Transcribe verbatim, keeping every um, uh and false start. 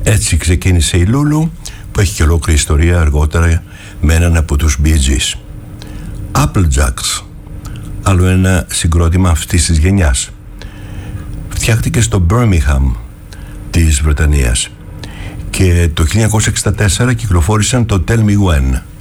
Έτσι ξεκίνησε η Λούλου, που έχει και ολόκληρη ιστορία αργότερα με έναν από τους Bee Gees. Applejacks, άλλο ένα συγκρότημα αυτής της γενιάς. Φτιάχτηκε στο Birmingham της Βρετανίας και το χίλια εννιακόσια εξήντα τέσσερα κυκλοφόρησαν το Tell Me When.